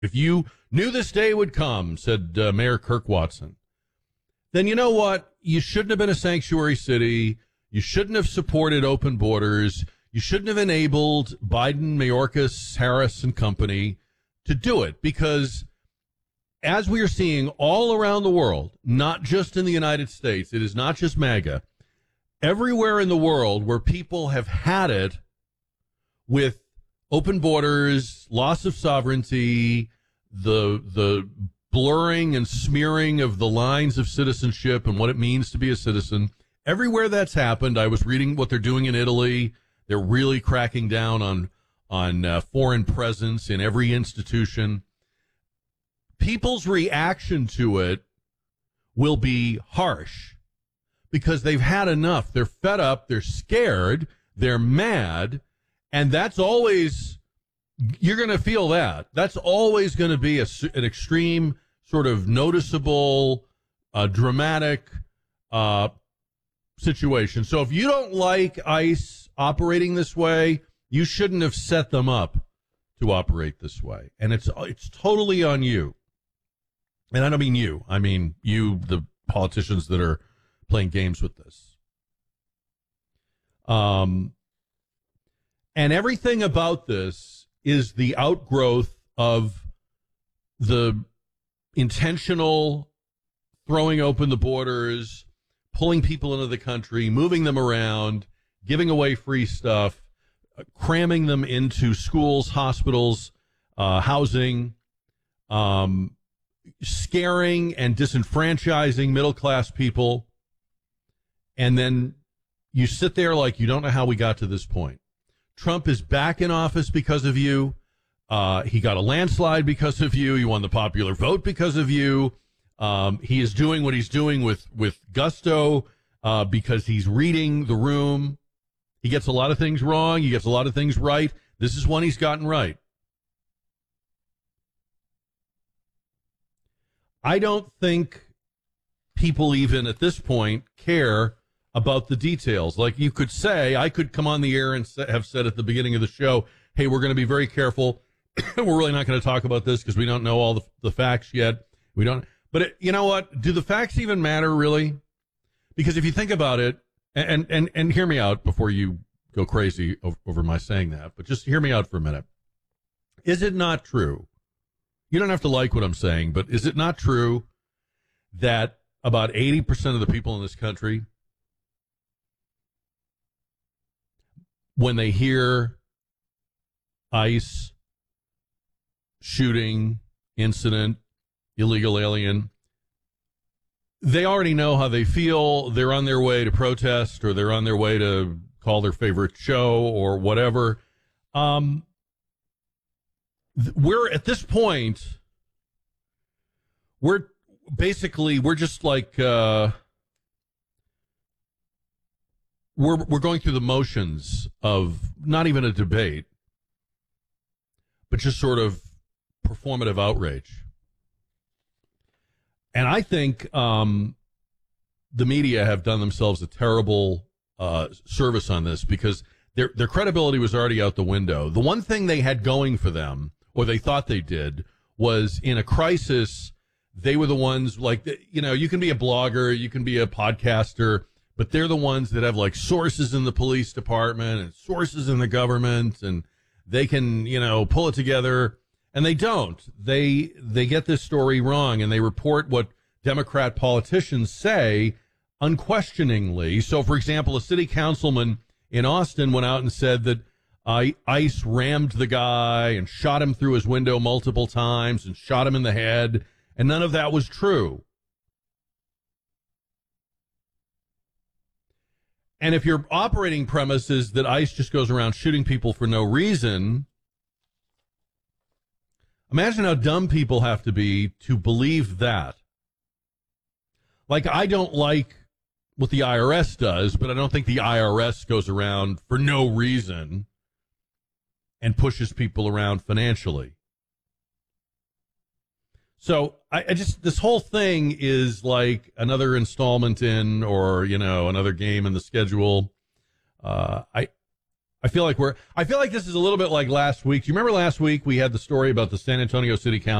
If you knew this day would come, said Mayor Kirk Watson, then you know what? You shouldn't have been a sanctuary city. You shouldn't have supported open borders. You shouldn't have enabled Biden, Mayorkas, Harris, and company to do it, because as we are seeing all around the world, not just in the United States, it is not just MAGA, everywhere in the world where people have had it with open borders, loss of sovereignty, the blurring and smearing of the lines of citizenship and what it means to be a citizen. Everywhere that's happened, I was reading what they're doing in Italy. They're really cracking down on foreign presence in every institution. People's reaction to it will be harsh because they've had enough. They're fed up. They're scared. They're mad. And that's always, you're going to feel that. That's always going to be an extreme, sort of noticeable, dramatic situation. So if you don't like ICE operating this way, you shouldn't have set them up to operate this way. And it's totally on you. And I don't mean you. I mean you, the politicians that are playing games with this. And everything about this is the outgrowth of the intentional throwing open the borders, pulling people into the country, moving them around, giving away free stuff, cramming them into schools, hospitals, housing, scaring and disenfranchising middle-class people. And then you sit there like you don't know how we got to this point. Trump is back in office because of you. He got a landslide because of you. He won the popular vote because of you. He is doing what he's doing with gusto because he's reading the room. He gets a lot of things wrong. He gets a lot of things right. This is one he's gotten right. I don't think people even at this point care about the details. Like you could say, I could come on the air and have said at the beginning of the show, hey, we're going to be very careful. We're really not going to talk about this because we don't know all the facts yet. We don't. But you know what? Do the facts even matter, really? Because if you think about it, and hear me out before you go crazy over my saying that, but just hear me out for a minute. Is it not true? You don't have to like what I'm saying, but is it not true that about 80% of the people in this country, when they hear ICE, shooting, incident, illegal alien, they already know how they feel. They're on their way to protest, or they're on their way to call their favorite show or whatever. We're at this point, we're just like we're going through the motions of not even a debate, but just sort of performative outrage. And I think the media have done themselves a terrible service on this because their credibility was already out the window. The one thing they had going for them, or they thought they did, was in a crisis, they were the ones like, you can be a blogger, you can be a podcaster, but they're the ones that have like sources in the police department and sources in the government, and they can, pull it together. And they don't. They get this story wrong, and they report what Democrat politicians say unquestioningly. So, for example, a city councilman in Austin went out and said that ICE rammed the guy and shot him through his window multiple times and shot him in the head, and none of that was true. And if your operating premise is that ICE just goes around shooting people for no reason, imagine how dumb people have to be to believe that. Like, I don't like what the IRS does, but I don't think the IRS goes around for no reason and pushes people around financially. So I just, this whole thing is like another installment in, or, another game in the schedule. I I feel like this is a little bit like last week. Do you remember last week we had the story about the San Antonio City Council